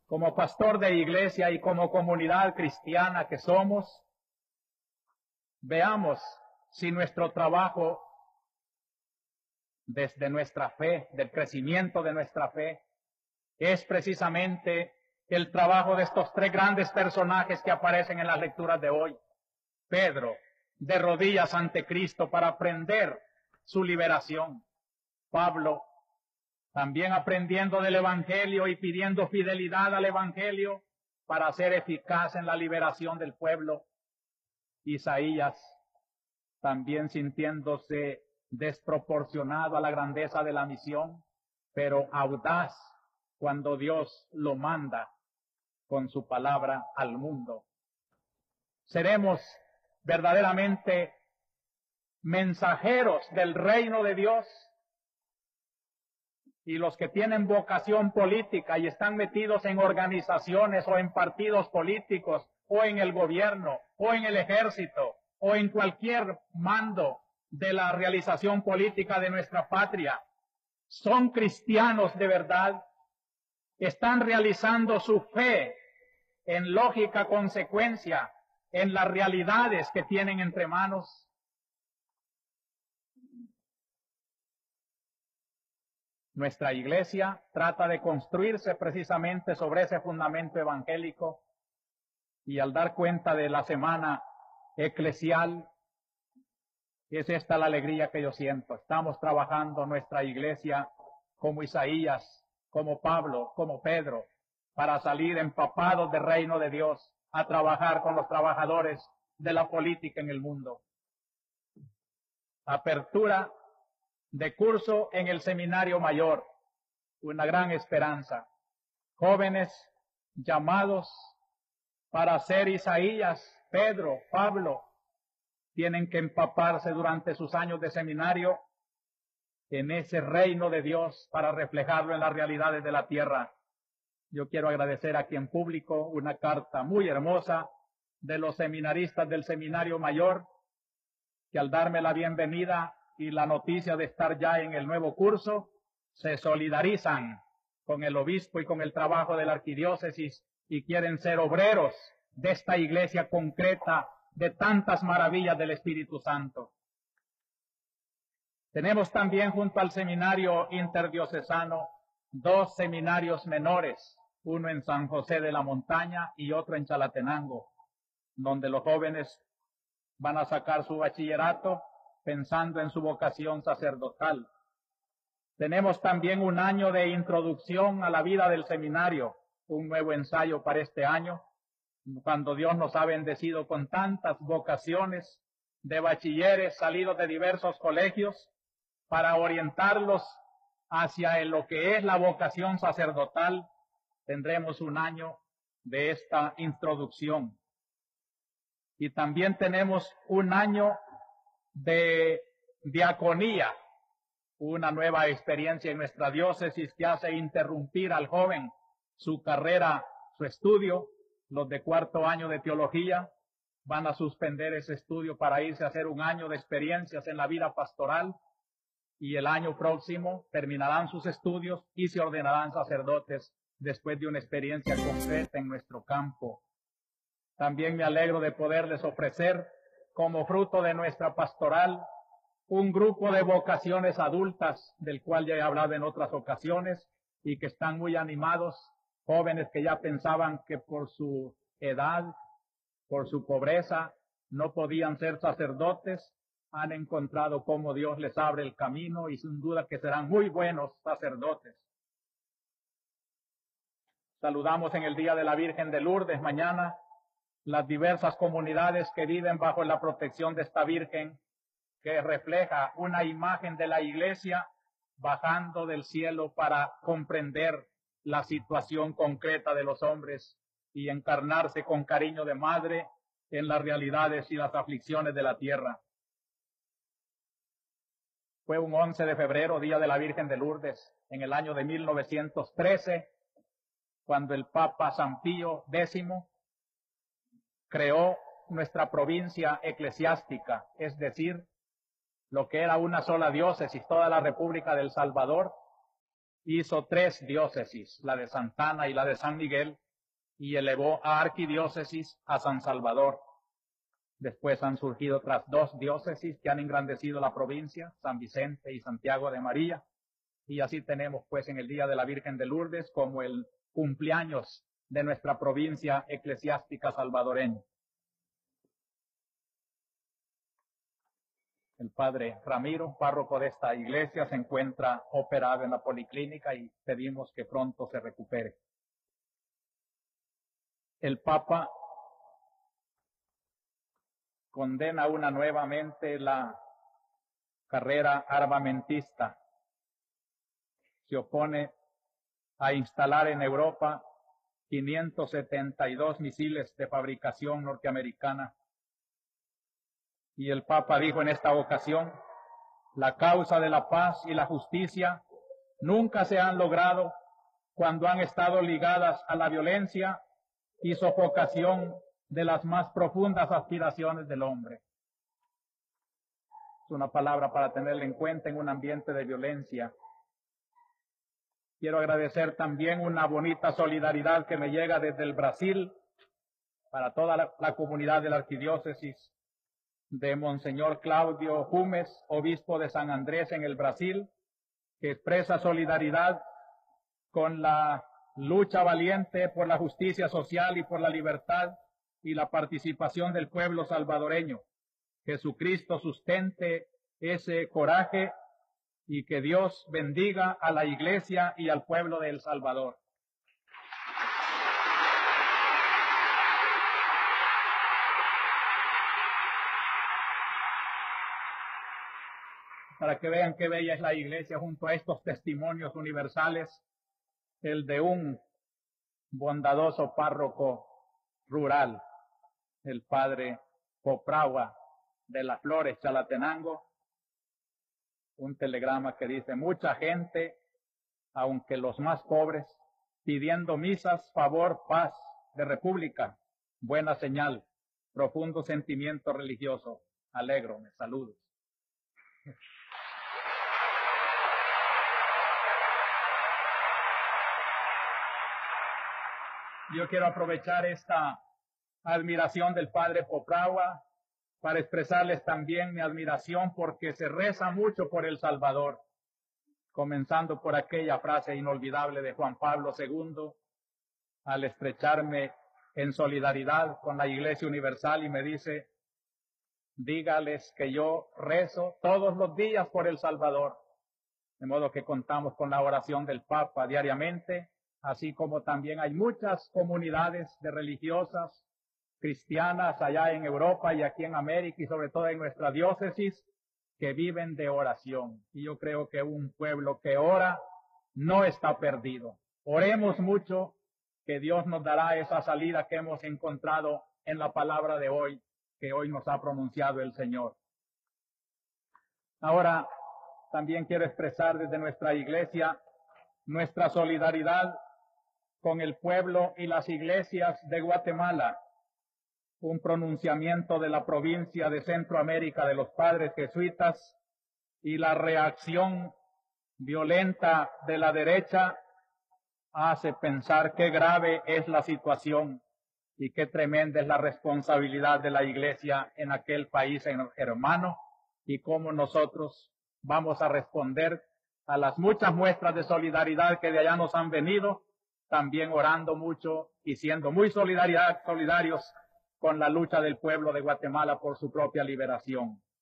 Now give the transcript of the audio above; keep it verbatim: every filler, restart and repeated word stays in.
como pastor de iglesia y como comunidad cristiana que somos, veamos si nuestro trabajo desde nuestra fe, del crecimiento de nuestra fe, es precisamente el trabajo de estos tres grandes personajes que aparecen en las lecturas de hoy. Pedro, de rodillas ante Cristo para aprender su liberación. Pablo, también aprendiendo del Evangelio y pidiendo fidelidad al Evangelio para ser eficaz en la liberación del pueblo. Isaías, también sintiéndose desproporcionado a la grandeza de la misión, pero audaz cuando Dios lo manda con su palabra al mundo. Seremos verdaderamente mensajeros del reino de Dios, y los que tienen vocación política y están metidos en organizaciones o en partidos políticos o en el gobierno o en el ejército o en cualquier mando de la realización política de nuestra patria, son cristianos de verdad, están realizando su fe en lógica consecuencia en las realidades que tienen entre manos. Nuestra iglesia trata de construirse precisamente sobre ese fundamento evangélico, y al dar cuenta de la semana eclesial, es esta la alegría que yo siento. Estamos trabajando nuestra iglesia como Isaías, como Pablo, como Pedro, para salir empapados del reino de Dios, a trabajar con los trabajadores de la política en el mundo. Apertura de curso en el seminario mayor, una gran esperanza. Jóvenes llamados para ser Isaías, Pedro, Pablo, tienen que empaparse durante sus años de seminario en ese reino de Dios para reflejarlo en las realidades de la tierra. Yo quiero agradecer aquí en público una carta muy hermosa de los seminaristas del seminario mayor, que al darme la bienvenida y la noticia de estar ya en el nuevo curso, se solidarizan con el obispo y con el trabajo de la arquidiócesis y quieren ser obreros de esta iglesia concreta de tantas maravillas del Espíritu Santo. Tenemos también junto al seminario interdiocesano dos seminarios menores, uno en San José de la Montaña y otro en Chalatenango, donde los jóvenes van a sacar su bachillerato pensando en su vocación sacerdotal. Tenemos también un año de introducción a la vida del seminario, un nuevo ensayo para este año, cuando Dios nos ha bendecido con tantas vocaciones de bachilleres salidos de diversos colegios, para orientarlos hacia lo que es la vocación sacerdotal. Tendremos un año de esta introducción. Y también tenemos un año de diaconía, una nueva experiencia en nuestra diócesis que hace interrumpir al joven su carrera, su estudio. Los de cuarto año de teología van a suspender ese estudio para irse a hacer un año de experiencias en la vida pastoral, y el año próximo terminarán sus estudios y se ordenarán sacerdotes después de una experiencia concreta en nuestro campo. También me alegro de poderles ofrecer, como fruto de nuestra pastoral, un grupo de vocaciones adultas, del cual ya he hablado en otras ocasiones, y que están muy animados, jóvenes que ya pensaban que por su edad, por su pobreza, no podían ser sacerdotes, han encontrado cómo Dios les abre el camino y sin duda que serán muy buenos sacerdotes. Saludamos en el Día de la Virgen de Lourdes mañana las diversas comunidades que viven bajo la protección de esta Virgen, que refleja una imagen de la Iglesia bajando del cielo para comprender la situación concreta de los hombres y encarnarse con cariño de madre en las realidades y las aflicciones de la tierra. Fue un once de febrero, Día de la Virgen de Lourdes, en el año de mil novecientos trece, cuando el Papa San Pío décimo creó nuestra provincia eclesiástica, es decir, lo que era una sola diócesis, toda la República del Salvador, hizo tres diócesis, la de Santana y la de San Miguel, y elevó a arquidiócesis a San Salvador. Después han surgido otras dos diócesis que han engrandecido la provincia, San Vicente y Santiago de María, y así tenemos pues en el Día de la Virgen de Lourdes como el cumpleaños de nuestra provincia eclesiástica salvadoreña. El padre Ramiro, párroco de esta iglesia, se encuentra operado en la policlínica y pedimos que pronto se recupere. El Papa condena una nuevamente la carrera armamentista. Se opone a instalar en Europa quinientos setenta y dos misiles de fabricación norteamericana. Y el Papa dijo en esta ocasión, la causa de la paz y la justicia nunca se han logrado cuando han estado ligadas a la violencia y sofocación de las más profundas aspiraciones del hombre. Es una palabra para tenerla en cuenta en un ambiente de violencia. Quiero agradecer también una bonita solidaridad que me llega desde el Brasil para toda la, la comunidad de la arquidiócesis de Monseñor Claudio Jumes, obispo de San Andrés en el Brasil, que expresa solidaridad con la lucha valiente por la justicia social y por la libertad y la participación del pueblo salvadoreño. Jesucristo sustente ese coraje y que Dios bendiga a la Iglesia y al pueblo de El Salvador. Para que vean qué bella es la Iglesia junto a estos testimonios universales, el de un bondadoso párroco rural, el padre Popragua de Las Flores, Chalatenango, un telegrama que dice, mucha gente, aunque los más pobres, pidiendo misas, favor, paz, de república, buena señal, profundo sentimiento religioso, alegro, saludos. Yo quiero aprovechar esta admiración del padre Popragua para expresarles también mi admiración porque se reza mucho por El Salvador, comenzando por aquella frase inolvidable de Juan Pablo segundo, al estrecharme en solidaridad con la Iglesia Universal y me dice, dígales que yo rezo todos los días por El Salvador, de modo que contamos con la oración del Papa diariamente, así como también hay muchas comunidades de religiosas cristianas allá en Europa y aquí en América y sobre todo en nuestra diócesis que viven de oración. Y yo creo que un pueblo que ora no está perdido. Oremos mucho, que Dios nos dará esa salida que hemos encontrado en la palabra de hoy, que hoy nos ha pronunciado el Señor. Ahora, también quiero expresar desde nuestra iglesia nuestra solidaridad con el pueblo y las iglesias de Guatemala, un pronunciamiento de la provincia de Centroamérica de los padres jesuitas y la reacción violenta de la derecha hace pensar qué grave es la situación y qué tremenda es la responsabilidad de la iglesia en aquel país hermano y cómo nosotros vamos a responder a las muchas muestras de solidaridad que de allá nos han venido, también orando mucho y siendo muy solidaridad, solidarios con la lucha del pueblo de Guatemala por su propia liberación.